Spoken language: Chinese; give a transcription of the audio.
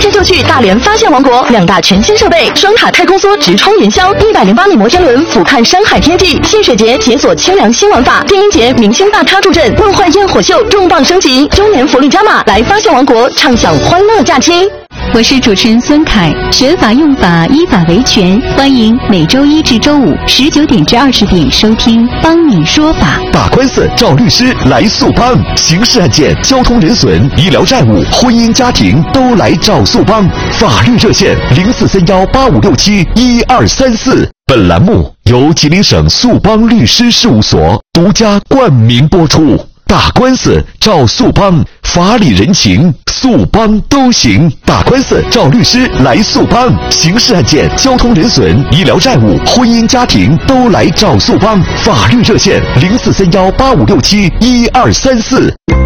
天就去大连发现王国，2大全新设备，双塔太空梭直冲云霄，108米摩天轮俯瞰山海天地，戏水节解锁清凉新玩法，电音节明星大咖助阵，梦幻焰火秀重磅升级，周年福利加码，来发现王国畅享欢乐假期。 我是主持人孙凯，学法用法，依法维权，欢迎每周1至周519点至20点收听帮你说法。 打官司找律师来速帮，刑事案件、交通人损、医疗债务、婚姻家庭都来找速帮。法律热线043185671234。本栏目由吉林省速帮律师事务所独家冠名播出。打官司找速帮，法理人情速帮都行。打官司找律师来速帮，刑事案件、交通人损、医疗债务、婚姻家庭都来找速帮。法律热线043185671234。